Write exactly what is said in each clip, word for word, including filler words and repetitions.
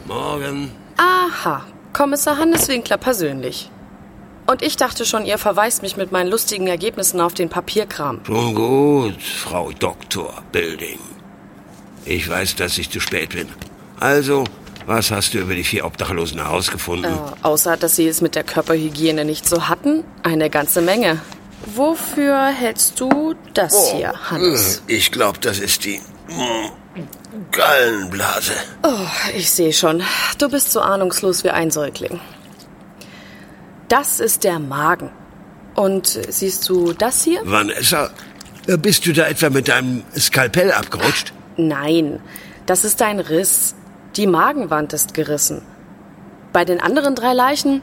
Morgen. Aha, Kommissar Hannes Winkler persönlich. Und ich dachte schon, ihr verweist mich mit meinen lustigen Ergebnissen auf den Papierkram. Schon gut, Frau Doktor Bilding. Ich weiß, dass ich zu spät bin. Also, was hast du über die vier Obdachlosen herausgefunden? Äh, außer, dass sie es mit der Körperhygiene nicht so hatten, eine ganze Menge. Wofür hältst du das oh, hier, Hannes? Ich glaube, das ist die mm, Gallenblase. Oh, ich sehe schon. Du bist so ahnungslos wie ein Säugling. Das ist der Magen. Und siehst du das hier? Vanessa, bist du da etwa mit deinem Skalpell abgerutscht? Nein, das ist ein Riss. Die Magenwand ist gerissen. Bei den anderen drei Leichen,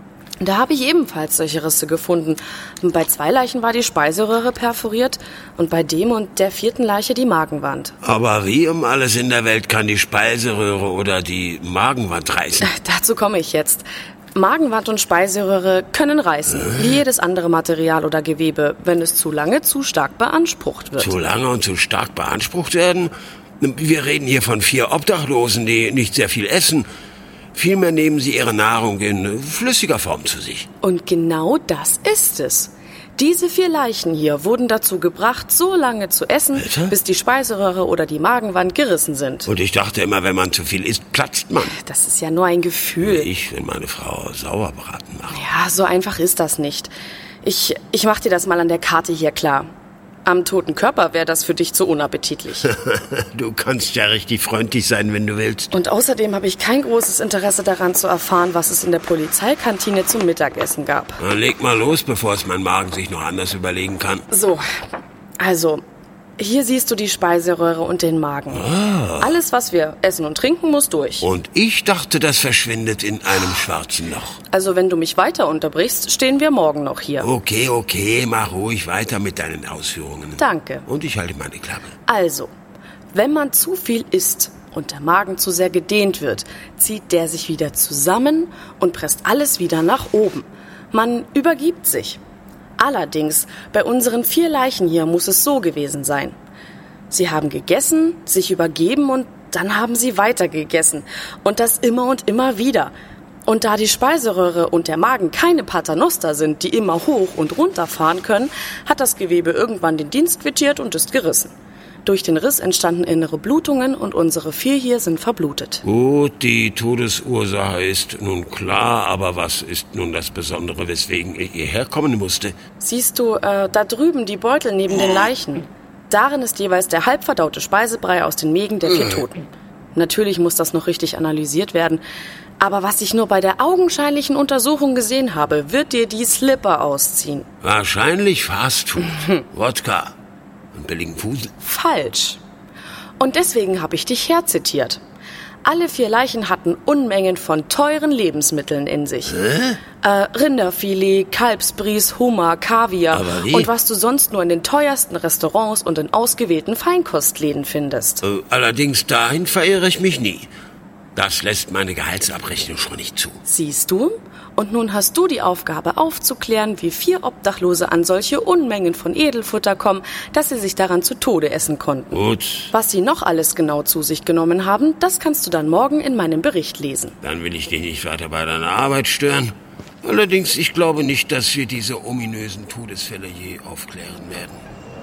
da habe ich ebenfalls solche Risse gefunden. Bei zwei Leichen war die Speiseröhre perforiert und bei dem und der vierten Leiche die Magenwand. Aber wie um alles in der Welt kann die Speiseröhre oder die Magenwand reißen? Dazu komme ich jetzt. Magenwand und Speiseröhre können reißen, äh? wie jedes andere Material oder Gewebe, wenn es zu lange zu stark beansprucht wird. Zu lange und zu stark beansprucht werden? Wir reden hier von vier Obdachlosen, die nicht sehr viel essen. Vielmehr nehmen sie ihre Nahrung in flüssiger Form zu sich. Und genau das ist es. Diese vier Leichen hier wurden dazu gebracht, so lange zu essen, Bitte? bis die Speiseröhre oder die Magenwand gerissen sind. Und ich dachte immer, wenn man zu viel isst, platzt man. Das ist ja nur ein Gefühl. Ich will meine Frau Sauerbraten machen. Ja, so einfach ist das nicht. Ich, ich mach dir das mal an der Karte hier klar. Am toten Körper wäre das für dich zu unappetitlich. Du kannst ja richtig freundlich sein, wenn du willst. Und außerdem habe ich kein großes Interesse daran zu erfahren, was es in der Polizeikantine zum Mittagessen gab. Dann leg mal los, bevor es mein Magen sich noch anders überlegen kann. So, also, hier siehst du die Speiseröhre und den Magen. Ah. Alles, was wir essen und trinken, muss durch. Und ich dachte, das verschwindet in einem schwarzen Loch. Also wenn du mich weiter unterbrichst, stehen wir morgen noch hier. Okay, okay, mach ruhig weiter mit deinen Ausführungen. Danke. Und ich halte meine Klappe. Also, wenn man zu viel isst und der Magen zu sehr gedehnt wird, zieht der sich wieder zusammen und presst alles wieder nach oben. Man übergibt sich. Allerdings, bei unseren vier Leichen hier muss es so gewesen sein. Sie haben gegessen, sich übergeben und dann haben sie weiter gegessen. Und das immer und immer wieder. Und da die Speiseröhre und der Magen keine Paternoster sind, die immer hoch und runter fahren können, hat das Gewebe irgendwann den Dienst quittiert und ist gerissen. Durch den Riss entstanden innere Blutungen und unsere vier hier sind verblutet. Gut, die Todesursache ist nun klar, aber was ist nun das Besondere, weswegen er hierher kommen musste? Siehst du, äh, da drüben die Beutel neben den Leichen. Darin ist jeweils der halbverdaute Speisebrei aus den Mägen der vier Toten. Natürlich muss das noch richtig analysiert werden. Aber was ich nur bei der augenscheinlichen Untersuchung gesehen habe, wird dir die Slipper ausziehen. Wahrscheinlich Fastfood, Wodka. Und billigen Fusel? Falsch. Und deswegen habe ich dich herzitiert. Alle vier Leichen hatten Unmengen von teuren Lebensmitteln in sich. Hä? Äh, Rinderfilet, Kalbsbries, Hummer, Kaviar Aber wie? und was du sonst nur in den teuersten Restaurants und in ausgewählten Feinkostläden findest. Äh, allerdings dahin verirre ich mich nie. Das lässt meine Gehaltsabrechnung schon nicht zu. Siehst du? Und nun hast du die Aufgabe aufzuklären, wie vier Obdachlose an solche Unmengen von Edelfutter kommen, dass sie sich daran zu Tode essen konnten. Gut. Was sie noch alles genau zu sich genommen haben, das kannst du dann morgen in meinem Bericht lesen. Dann will ich dich nicht weiter bei deiner Arbeit stören. Allerdings, ich glaube nicht, dass wir diese ominösen Todesfälle je aufklären werden.